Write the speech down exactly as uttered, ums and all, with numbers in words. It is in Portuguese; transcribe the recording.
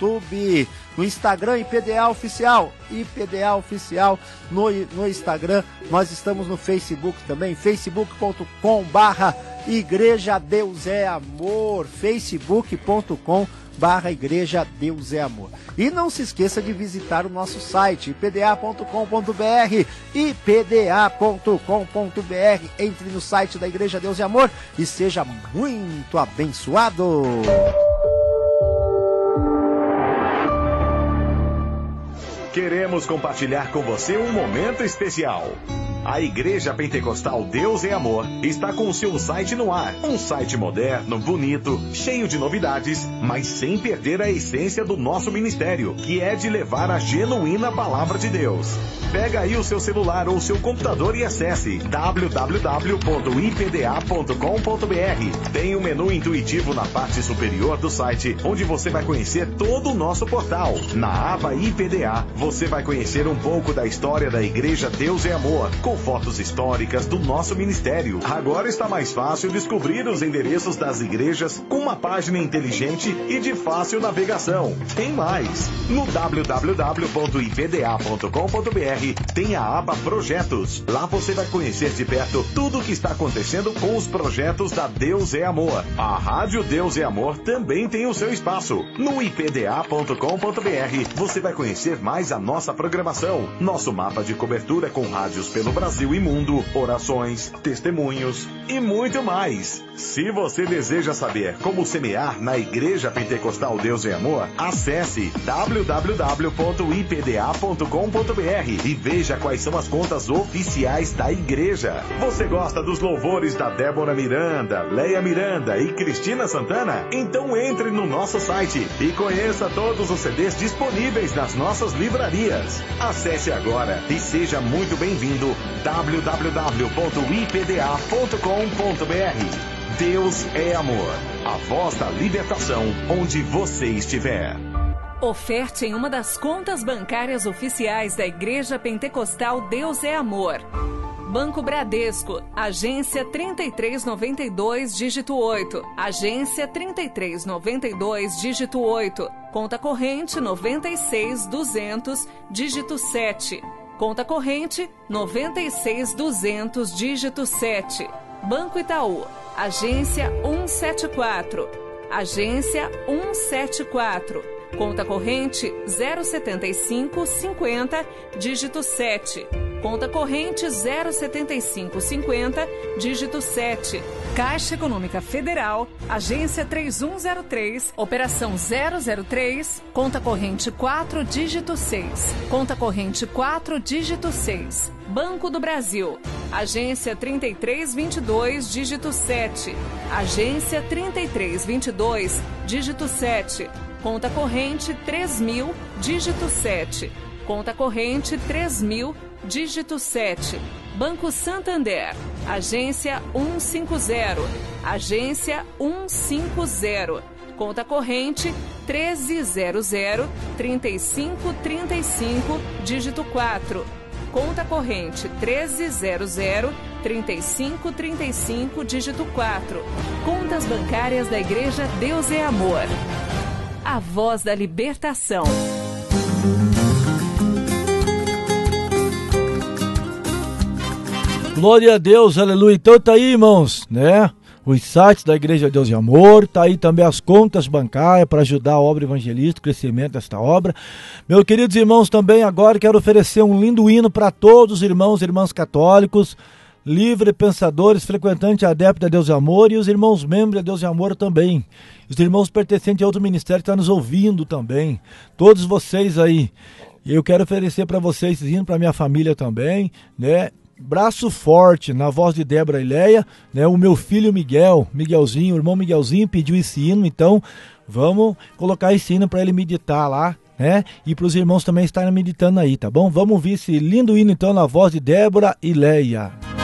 YouTube, no Instagram I P D A Oficial, I P D A Oficial no, no Instagram. Nós estamos no Facebook também, facebook ponto com barra Igreja Deus é Amor, facebook ponto com barra Igreja Deus é Amor. E não se esqueça de visitar o nosso site, i p d a ponto com ponto b r, i p d a ponto com ponto b r. Entre no site da Igreja Deus é Amor e seja muito abençoado. Queremos compartilhar com você um momento especial. A Igreja Pentecostal Deus é Amor está com o seu site no ar. Um site moderno, bonito, cheio de novidades, mas sem perder a essência do nosso ministério, que é de levar a genuína palavra de Deus. Pega aí o seu celular ou seu computador e acesse w w w ponto i p d a ponto com ponto b r. Tem um menu intuitivo na parte superior do site, onde você vai conhecer todo o nosso portal. Na aba I P D A, você vai conhecer um pouco da história da Igreja Deus é Amor, com fotos históricas do nosso ministério. Agora está mais fácil descobrir os endereços das igrejas com uma página inteligente e de fácil navegação. Tem mais! No w w w ponto i p d a ponto com ponto b r tem a aba Projetos. Lá você vai conhecer de perto tudo o que está acontecendo com os projetos da Deus é Amor. A Rádio Deus é Amor também tem o seu espaço. No i p d a ponto com ponto b r você vai conhecer mais a nossa programação, nosso mapa de cobertura com rádios pelo Brasil e mundo, orações, testemunhos e muito mais. Se você deseja saber como semear na Igreja Pentecostal Deus é Amor, acesse w w w ponto i p d a ponto com ponto b r e veja quais são as contas oficiais da igreja. Você gosta dos louvores da Débora Miranda, Leia Miranda e Cristina Santana? Então entre no nosso site e conheça todos os C Ds disponíveis nas nossas livrarias. Acesse agora e seja muito bem-vindo. w w w ponto i p d a ponto com ponto b r. Deus é Amor, a voz da libertação onde você estiver. Oferte em uma das contas bancárias oficiais da Igreja Pentecostal Deus é Amor. Banco Bradesco, agência trinta e três noventa e dois, dígito oito. Agência trinta e três noventa e dois, dígito oito. Conta corrente noventa e seis duzentos, dígito sete. Conta corrente noventa e seis duzentos, dígito sete. Banco Itaú, agência cento e setenta e quatro. Agência cento e setenta e quatro. Conta corrente zero setenta e cinco cinquenta, dígito sete. Conta corrente zero setenta e cinco cinquenta, dígito sete. Caixa Econômica Federal, agência três um zero três, operação zero zero três, conta corrente quatro, dígito seis. Conta corrente quatro, dígito seis. Banco do Brasil, agência trinta e três vinte e dois, dígito sete. Agência trinta e três vinte e dois, dígito sete. Conta corrente três mil, dígito sete. Conta corrente três mil, dígito sete. Banco Santander, agência cento e cinquenta. Agência cento e cinquenta. Conta corrente treze zero zero, trinta e cinco trinta e cinco, dígito quatro. Conta corrente treze zero zero, trinta e cinco trinta e cinco, dígito quatro. Contas bancárias da Igreja Deus é Amor. A voz da libertação. Glória a Deus, aleluia. Então tá aí, irmãos, né? Os sites da Igreja Deus e Amor, tá aí também as contas bancárias para ajudar a obra evangelística, o crescimento desta obra. Meus queridos irmãos, também agora quero oferecer um lindo hino para todos os irmãos e irmãs católicos, livre pensadores, frequentantes, adeptos a Deus e Amor, e os irmãos membros a Deus e Amor também. Os irmãos pertencentes a outro ministério que estão nos ouvindo também. Todos vocês aí. Eu quero oferecer para vocês esse hino, para minha família também, né? Braço Forte, na voz de Débora e Leia, né? O meu filho Miguel, Miguelzinho, o irmão Miguelzinho pediu esse hino, então vamos colocar esse hino para ele meditar lá, né? E para os irmãos também estarem meditando aí, tá bom? Vamos ouvir esse lindo hino então na voz de Débora e Leia.